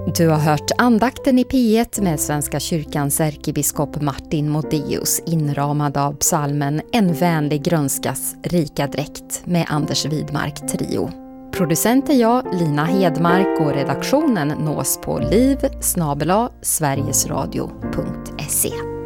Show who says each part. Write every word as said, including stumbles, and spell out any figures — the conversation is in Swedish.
Speaker 1: Du har hört andakten i P ett med Svenska kyrkans ärkebiskop Martin Modéus, inramad av psalmen En vänlig grönskas rika dräkt med Anders Widmark Trio. Producent är jag, Lina Hedmark, och redaktionen nås på liv snabel-a sverigesradio punkt se.